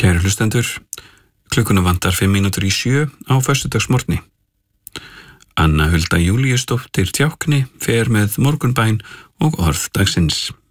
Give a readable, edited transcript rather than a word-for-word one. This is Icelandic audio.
Kæru hlustendur, klukkuna vantar 5 mínútur í 7 á föstudagsmorgni. Anna Hulda Júlíusdóttir Tjákni fer með morgunbæn og orð dagsins.